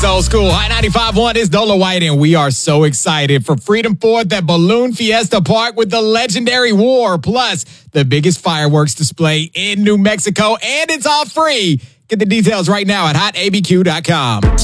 is Old School. High 95.1 is Dola White, and we are so excited for Freedom 4th at Balloon Fiesta Park with the legendary War, plus the biggest fireworks display in New Mexico, and it's all free. Get the details right now at hotabq.com.